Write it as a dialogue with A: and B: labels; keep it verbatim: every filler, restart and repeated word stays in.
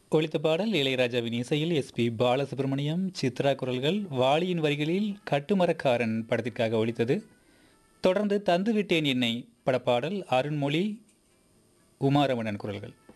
A: ஒலித்த பாடல் இளையராஜாவின் இசையில் எஸ்பி பாலசுப்ரமணியம், சித்ரா குரல்கள், வாலியின் வரிகளில் கட்டுமரக்காரன் படத்திற்காக ஒலித்தது. தொடர்ந்து தந்துவிட்டேன் என்னை படப்பாடல் அருண்மொழி, உமாரமணன் குரல்கள்.